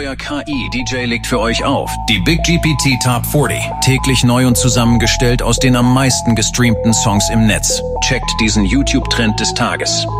Euer KI-DJ legt für euch auf die Big GPT Top 40. Täglich neu und zusammengestellt aus den am meisten gestreamten Songs im Netz. Checkt diesen YouTube-Trend des Tages.